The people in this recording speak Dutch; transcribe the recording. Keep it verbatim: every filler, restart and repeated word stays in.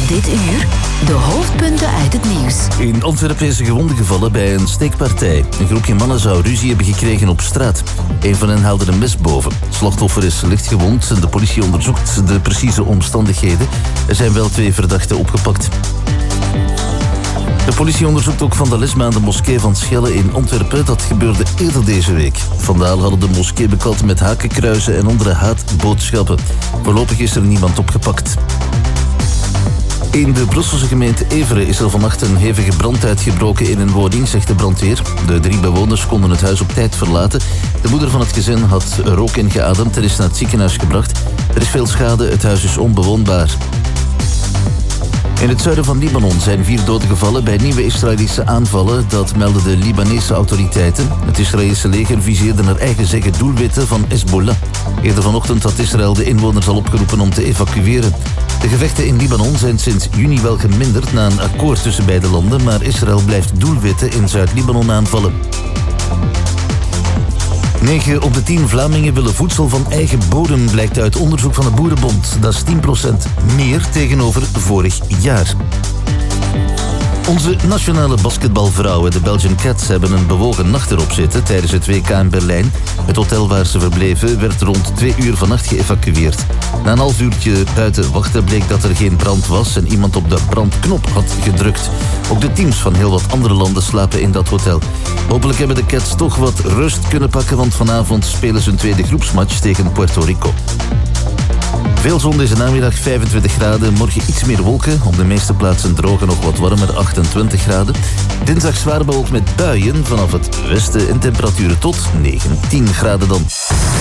Dit uur de hoofdpunten uit het nieuws. In Antwerpen is een gewonde gevallen bij een steekpartij. Een groepje mannen zou ruzie hebben gekregen op straat. Een van hen haalde een mes boven. Het slachtoffer is licht gewond en de politie onderzoekt de precieze omstandigheden. Er zijn wel twee verdachten opgepakt. De politie onderzoekt ook vandalisme aan de moskee van Schelle in Antwerpen. Dat gebeurde eerder deze week. Vandalen hadden de moskee beklad met hakenkruizen en andere haatboodschappen. Voorlopig is er niemand opgepakt. In de Brusselse gemeente Evere is er vannacht een hevige brand uitgebroken in een woning, zegt de brandweer. De drie bewoners konden het huis op tijd verlaten. De moeder van het gezin had rook ingeademd en is naar het ziekenhuis gebracht. Er is veel schade, het huis is onbewoonbaar. In het zuiden van Libanon zijn vier doden gevallen bij nieuwe Israëlische aanvallen. Dat melden de Libanese autoriteiten. Het Israëlische leger viseerde naar eigen zeggen doelwitten van Hezbollah. Eerder vanochtend had Israël de inwoners al opgeroepen om te evacueren. De gevechten in Libanon zijn sinds juni wel geminderd na een akkoord tussen beide landen, maar Israël blijft doelwitten in Zuid-Libanon aanvallen. negen op de tien Vlamingen willen voedsel van eigen bodem, blijkt uit onderzoek van de Boerenbond. Dat is tien procent meer tegenover vorig jaar. Onze nationale basketbalvrouwen, de Belgian Cats, hebben een bewogen nacht erop zitten tijdens het W K in Berlijn. Het hotel waar ze verbleven werd rond twee uur vannacht geëvacueerd. Na een half uurtje buiten wachten bleek dat er geen brand was en iemand op de brandknop had gedrukt. Ook de teams van heel wat andere landen slapen in dat hotel. Hopelijk hebben de Cats toch wat rust kunnen pakken, want vanavond spelen ze een tweede groepsmatch tegen Puerto Rico. Veel zon deze namiddag, vijfentwintig graden. Morgen iets meer wolken. Op de meeste plaatsen droog en nog wat warmer, achtentwintig graden. Dinsdag zwaar bewolkt met buien vanaf het westen en temperaturen tot negentien graden dan.